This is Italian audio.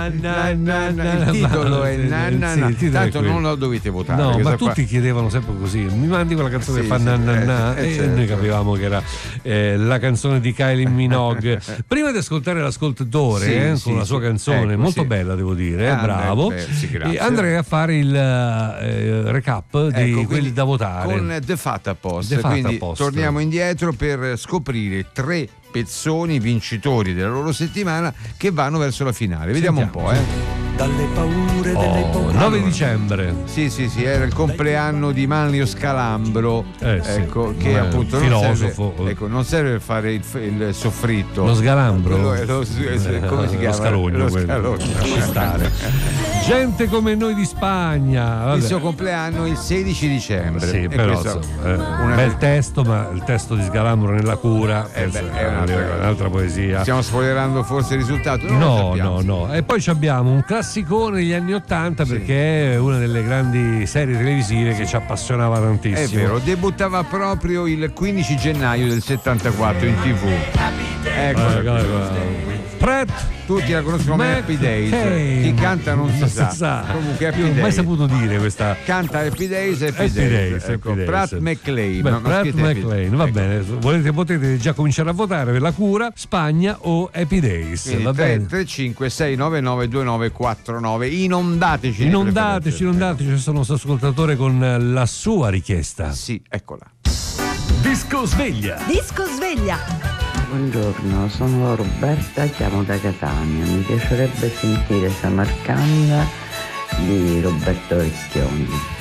Il titolo è tanto non lo dovete votare. No, ma tutti chiedevano sempre così: mi mandi quella canzone che fa e certo. Noi capivamo che era la canzone di Kylie Minogue. Prima di ascoltare l'ascoltatore con la sua canzone, molto bella, devo dire, bravo. Andrei a fare il recap di quelli da votare con The Fatta Post. Quindi torniamo indietro per scoprire 3 pezzoni vincitori della loro settimana che vanno verso la finale. Vediamo un po'. Dalle paure delle paure. 9 dicembre. Sì, era il compleanno di Manlio Scalambro, ecco, che appunto filosofo. Non serve per fare il soffritto. Lo sgalambro. Come si chiama? Lo scalogno. Lascia stare. Gente come noi di Spagna. Vabbè. Il suo compleanno il 16 dicembre. Sì, però un bel testo, ma il testo di Sgalambro nella cura è un'altra poesia. Stiamo spoilerando forse il risultato? No. E poi abbiamo un classicone degli anni '80 perché è una delle grandi serie televisive che ci appassionava tantissimo. È vero, debuttava proprio il 15 gennaio del 74 in TV. Ecco. Pratt, tutti la conoscono come Happy Days. Chi canta non si sa. Comunque Happy Days. Non ho mai saputo dire questa. Canta Happy Days. Ecco, Pratt McLean. Pratt McLean, va bene. Potete già cominciare a votare per la cura, Spagna o Happy Days. Quindi va bene? 335 699 2949. Inondateci, questo nostro ascoltatore con la sua richiesta. Sì, eccola. Disco sveglia. Buongiorno, sono Roberta, chiamo da Catania. Mi piacerebbe sentire Samarcanda di Roberto Vecchioni.